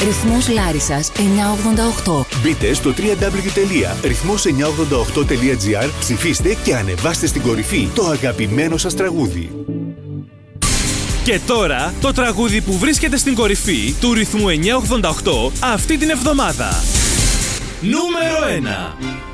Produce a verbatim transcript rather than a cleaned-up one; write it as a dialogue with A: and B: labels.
A: Ρυθμός Λάρισσας εννιακόσια ογδόντα οκτώ.
B: Μπείτε στο double-u double-u double-u τελεία ρυθμός εννιακόσια ογδόντα οκτώ τελεία τζι άρ, ψηφίστε και ανεβάστε στην κορυφή το αγαπημένο σας τραγούδι.
C: Και τώρα το τραγούδι που βρίσκεται στην κορυφή του ρυθμού εννιακόσια ογδόντα οκτώ αυτή την εβδομάδα. Νούμερο ένα.